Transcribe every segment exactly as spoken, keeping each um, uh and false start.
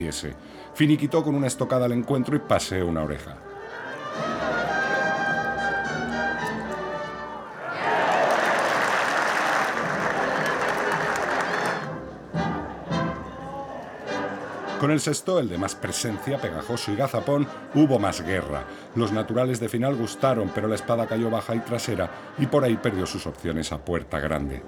Finiquitó con una estocada al encuentro y paseó una oreja. Con el sexto, el de más presencia, pegajoso y gazapón, hubo más guerra. Los naturales de final gustaron, pero la espada cayó baja y trasera y por ahí perdió sus opciones a puerta grande.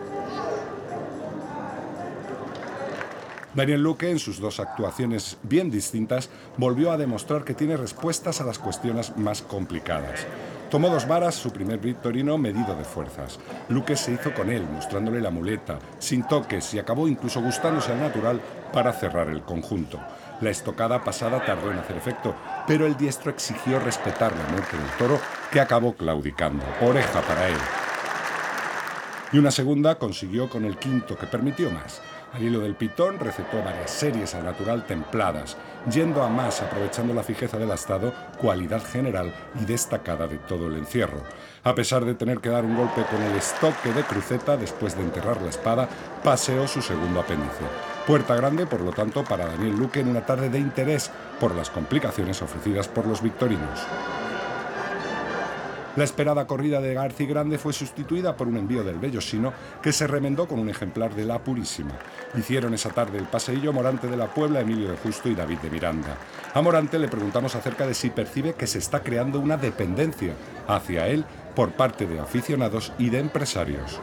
Daniel Luque, en sus dos actuaciones bien distintas, volvió a demostrar que tiene respuestas a las cuestiones más complicadas. Tomó dos varas, su primer victorino medido de fuerzas. Luque se hizo con él, mostrándole la muleta, sin toques, y acabó incluso gustándose al natural para cerrar el conjunto. La estocada pasada tardó en hacer efecto, pero el diestro exigió respetar la muerte del toro, que acabó claudicando. Oreja para él. Y una segunda consiguió con el quinto, que permitió más. Al hilo del pitón recetó varias series al natural templadas, yendo a más aprovechando la fijeza del astado, cualidad general y destacada de todo el encierro. A pesar de tener que dar un golpe con el estoque de cruceta después de enterrar la espada, paseó su segundo apéndice. Puerta grande, por lo tanto, para Daniel Luque en una tarde de interés por las complicaciones ofrecidas por los victorinos. La esperada corrida de Garci Grande fue sustituida por un envío del Bellosino que se remendó con un ejemplar de la Purísima. Hicieron esa tarde el paseillo Morante de la Puebla, Emilio de Justo y David de Miranda. A Morante le preguntamos acerca de si percibe que se está creando una dependencia hacia él por parte de aficionados y de empresarios.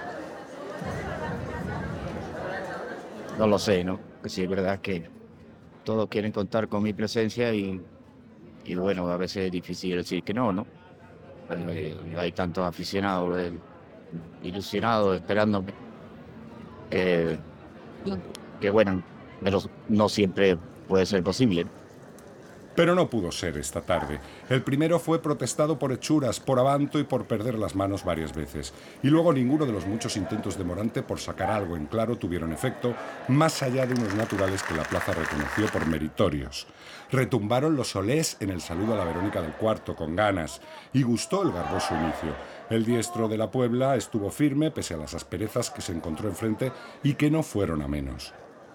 No lo sé, ¿no? Que sí, es verdad que todos quieren contar con mi presencia y, y bueno, a veces es difícil decir que no, ¿no? Eh, hay tantos aficionados eh, ilusionados esperando eh, que bueno, pero no siempre puede ser posible. Pero no pudo ser esta tarde. El primero fue protestado por hechuras, por avanto y por perder las manos varias veces. Y luego ninguno de los muchos intentos de Morante por sacar algo en claro tuvieron efecto, más allá de unos naturales que la plaza reconoció por meritorios. Retumbaron los olés en el saludo a la Verónica del Cuarto, con ganas, y gustó el garboso inicio. El diestro de la Puebla estuvo firme pese a las asperezas que se encontró enfrente y que no fueron a menos.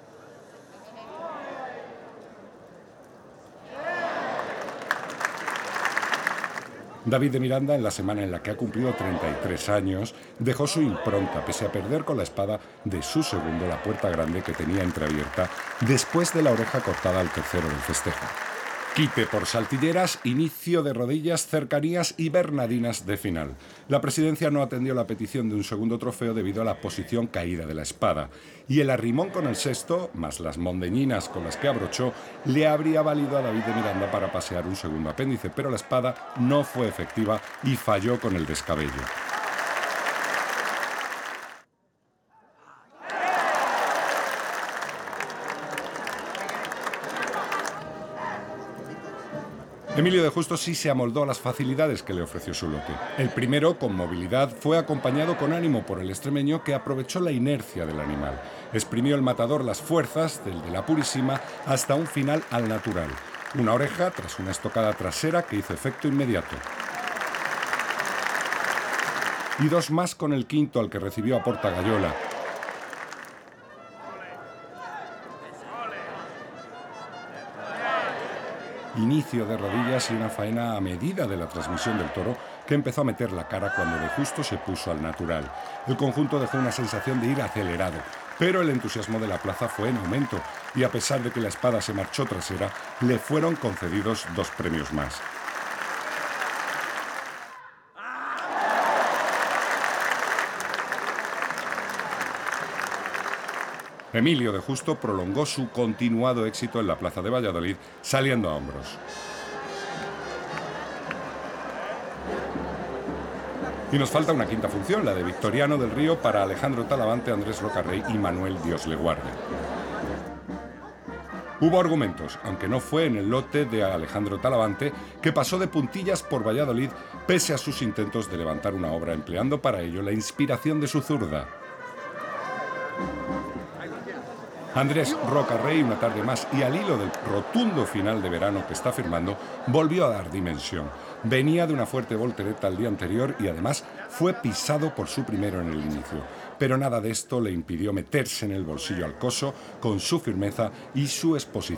David de Miranda, en la semana en la que ha cumplido treinta y tres años, dejó su impronta, pese a perder con la espada de su segundo la puerta grande que tenía entreabierta después de la oreja cortada al tercero del festejo. Quite por Saltilleras, inicio de rodillas, cercanías y Bernardinas de final. La presidencia no atendió la petición de un segundo trofeo debido a la posición caída de la espada, y el arrimón con el sexto, más las mondeñinas con las que abrochó, le habría valido a David de Miranda para pasear un segundo apéndice, pero la espada no fue efectiva y falló con el descabello. Emilio de Justo sí se amoldó a las facilidades que le ofreció su lote. El primero, con movilidad, fue acompañado con ánimo por el extremeño que aprovechó la inercia del animal. Exprimió el matador las fuerzas del de la Purísima hasta un final al natural. Una oreja tras una estocada trasera que hizo efecto inmediato. Y dos más con el quinto al que recibió a Portagayola. Inicio de rodillas y una faena a medida de la transmisión del toro que empezó a meter la cara cuando de Justo se puso al natural. El conjunto dejó una sensación de ir acelerado, pero el entusiasmo de la plaza fue en aumento y a pesar de que la espada se marchó trasera, le fueron concedidos dos premios más. Emilio de Justo prolongó su continuado éxito en la plaza de Valladolid, saliendo a hombros. Y nos falta una quinta función, la de Victoriano del Río para Alejandro Talavante, Andrés Rocarrey y Manuel Dios le guarde. Hubo argumentos, aunque no fue en el lote de Alejandro Talavante, que pasó de puntillas por Valladolid pese a sus intentos de levantar una obra empleando para ello la inspiración de su zurda. Andrés Rocarrey, una tarde más y al hilo del rotundo final de verano que está firmando, volvió a dar dimensión. Venía de una fuerte voltereta el día anterior y además fue pisado por su primero en el inicio. Pero nada de esto le impidió meterse en el bolsillo al coso con su firmeza y su exposición.